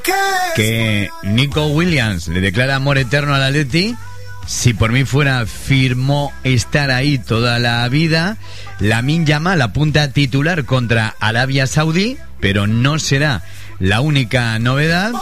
Que Nico Williams le declara amor eterno al Atleti. Si por mí fuera, firmó estar ahí toda la vida. Lamine Yamal apunta titular contra Arabia Saudí, pero no será la única novedad.